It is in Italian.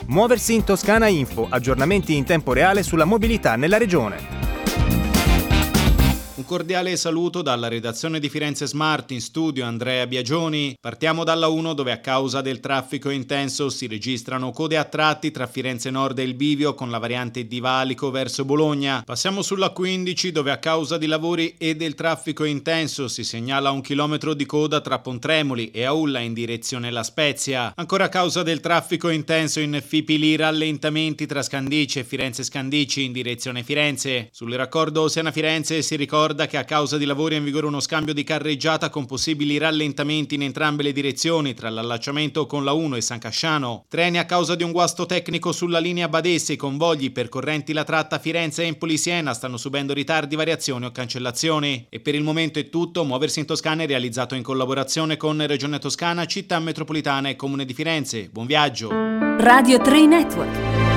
Muoversi in Toscana Info, aggiornamenti in tempo reale sulla mobilità nella regione. Un cordiale saluto dalla redazione di Firenze Smart, in studio Andrea Biagioni. Partiamo dalla 1 dove a causa del traffico intenso si registrano code a tratti tra Firenze Nord e il Bivio con la variante di Valico verso Bologna. Passiamo sulla 15 dove a causa di lavori e del traffico intenso si segnala 1 chilometro di coda tra Pontremoli e Aulla in direzione La Spezia. Ancora a causa del traffico intenso in Fipili rallentamenti tra Scandicci e Firenze Scandicci in direzione Firenze. Sul raccordo Siena-Firenze si ricorda che a causa di lavori è in vigore uno scambio di carreggiata con possibili rallentamenti in entrambe le direzioni tra l'allacciamento con la 1 e San Casciano. Treni a causa di un guasto tecnico sulla linea Badesse, i convogli percorrenti la tratta Firenze-Empoli-Siena stanno subendo ritardi, variazioni o cancellazioni. E per il momento è tutto. Muoversi in Toscana è realizzato in collaborazione con Regione Toscana, Città Metropolitana e Comune di Firenze. Buon viaggio! Radio 3 Network.